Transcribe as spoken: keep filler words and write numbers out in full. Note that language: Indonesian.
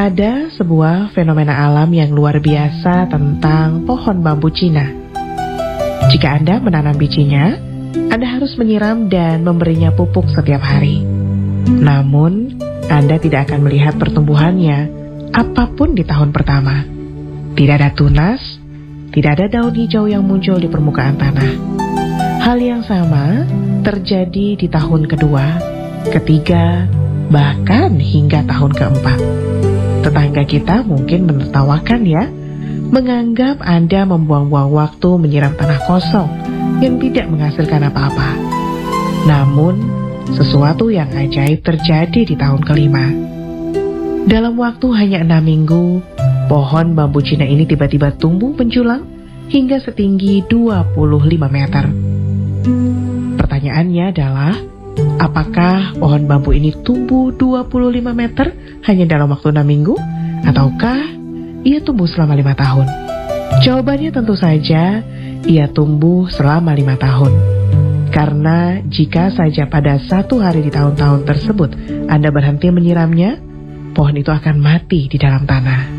Ada sebuah fenomena alam yang luar biasa tentang pohon bambu Cina. Jika Anda menanam bijinya, Anda harus menyiram dan memberinya pupuk setiap hari. Namun, Anda tidak akan melihat pertumbuhannya apapun di tahun pertama. Tidak ada tunas, tidak ada daun hijau yang muncul di permukaan tanah. Hal yang sama terjadi di tahun kedua, ketiga, bahkan hingga tahun keempat. Tetangga kita mungkin menertawakan ya, menganggap Anda membuang-buang waktu menyiram tanah kosong yang tidak menghasilkan apa-apa. Namun, sesuatu yang ajaib terjadi di tahun kelima. Dalam waktu hanya enam minggu, pohon bambu Cina ini tiba-tiba tumbuh menjulang hingga setinggi dua puluh lima meter. Pertanyaannya adalah, apakah pohon bambu ini tumbuh dua puluh lima meter hanya dalam waktu enam minggu? Ataukah ia tumbuh selama lima tahun? Jawabannya tentu saja, ia tumbuh selama lima tahun. Karena jika saja pada satu hari di tahun-tahun tersebut Anda berhenti menyiramnya, pohon itu akan mati di dalam tanah.